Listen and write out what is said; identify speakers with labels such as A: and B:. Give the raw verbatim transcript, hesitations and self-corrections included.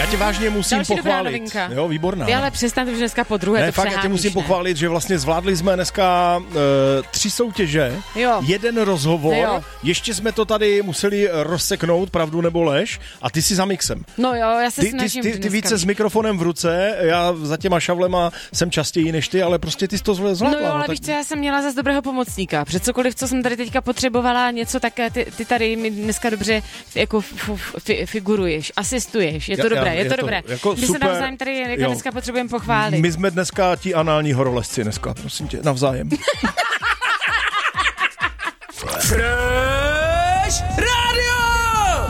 A: Já tě vážně musím
B: Další
A: pochválit. Jo, výborná.
B: Vy ale přestaňte už dneska po druhé,
A: ne,
B: to
A: fakt, já tě musím
B: ne?
A: pochválit, že vlastně zvládli jsme dneska uh, tři soutěže,
B: jo.
A: jeden rozhovor,
B: jo.
A: ještě jsme to tady museli rozseknout, pravdu nebo lež, a ty si za mixem.
B: No jo, já se
A: ty,
B: snažím.
A: Ty, ty, ty více s mikrofonem v ruce, já za těma šavlema jsem častěji než ty, ale prostě ty jsi to zvládla.
B: No jo, ale
A: no, tak...
B: víš co, já jsem měla zase dobrého pomocníka. Před cokoliv, co jsem tady teďka potřebovala, něco také, ty, ty tady mi dneska dobře jako f, f, figuruješ, asistuješ, je to já, dobré, já, je, je to, to dobré.
A: Jako
B: My
A: super,
B: se navzájem tady jako dneska potřebujeme pochválit.
A: My jsme dneska ti anální horolezci dneska, prosím tě, navzájem.